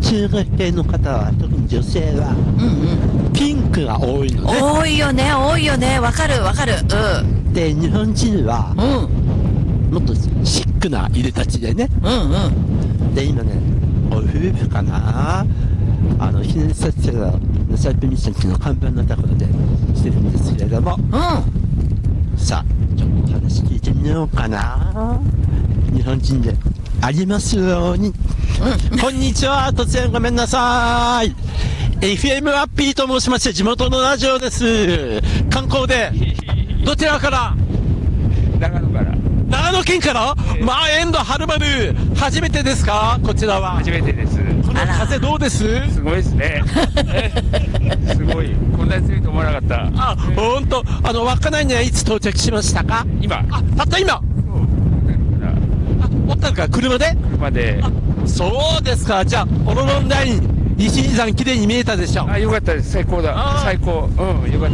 中学系の方は、特に女性は、ピンクが多いのね。 多いよね、多いよね。わかるわかる。 で、日本人は、もっとシックな入れたちでね。で、今ね、お夫婦かな、記念撮影のノシャップ岬の看板のところでしてるんですけれども、さあ、ちょっと話聞いてみようかな。日本人でありますように。こんにちは、突然ごめんなさい。FM アッピーと申しまして、地元のラジオです。観光で、どちらから？ 長野から。 長野県から、遠藤はるばる、初めてですか？こちらは。 初めてです。 この風どうです？ すごいですね。すごい。こんなに強いと思わなかった。 あ、ほんと。稚内にはいつ到着しましたか？ 今。 たった今。おったのか、車で？ 車で。 そうですか。じゃあ、オロロンライン、石井山綺麗に見えたでしょ？ よかったです。最高だ。最高。よかった。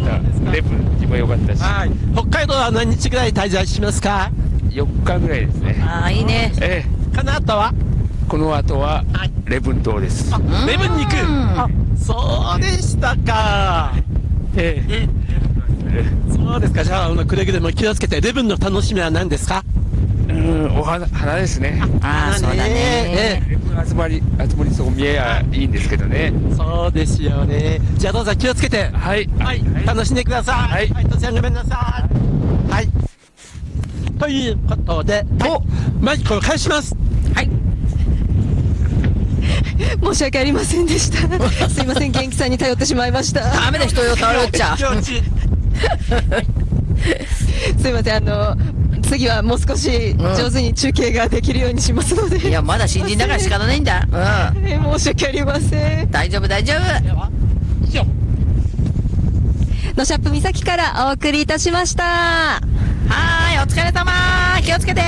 レブンもよかったし。 北海道は何日ぐらい滞在しますか ？4日ぐらいですね。 いいね。 この後は？ この後は、レブン島です。 レブンに行く。そうでしたか。そうですか。じゃあ、くれぐれも気をつけて。レブンの楽しみは何ですか？ 花ですね。 そうだね。 レブン集まりそう見えやいいんですけどね。 そうですよね。じゃあどうぞ気をつけて。楽しんでください。突然ごめんなさい。ということで、マイクを返します。 申し訳ありませんでした。すいません、元気さんに頼ってしまいました。 ダメだ、人よ、頼っちゃ。 すいません、次はもう少し上手に中継ができるようにしますので。 いや、まだ新人だから仕方ないんだ。 申し訳ありません。 大丈夫、大丈夫。 ノシャップ岬からお送りいたしました。 お疲れ様。気をつけて。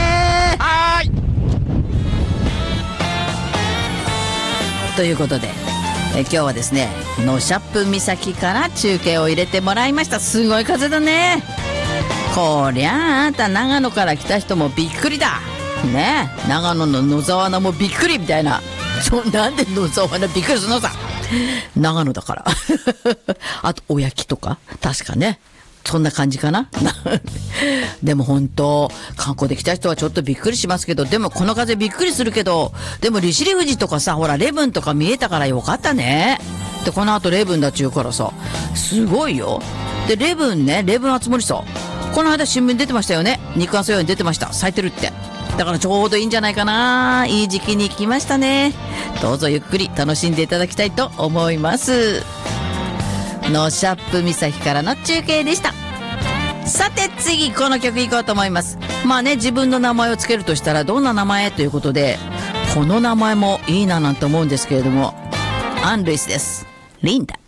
ということで、今日はですね、ノシャップ岬から中継を入れてもらいました。すごい風だね。こりゃあんた長野から来た人もびっくりだね。長野の野沢菜もびっくりみたいな。なんで野沢菜びっくりするのさ。長野だからあとおやきとか確かね、そんな感じかなでも本当観光で来た人はちょっとびっくりしますけど、でもこの風びっくりするけど、でも利尻富士とかさ、ほらレブンとか見えたからよかったね。でこの後レブンだっちゅうからさ、すごいよ。でレブン集まりさ、この間新聞に出てましたよね。肉眼用に出てました。咲いてるって。だからちょうどいいんじゃないかな。いい時期に来ましたね。どうぞゆっくり楽しんでいただきたいと思います。ノシャップ岬からの中継でした。さて次この曲いこうと思います。自分の名前をつけるとしたらどんな名前ということで、この名前もいいななんて思うんですけれども、アン・ルイスです。リンダ。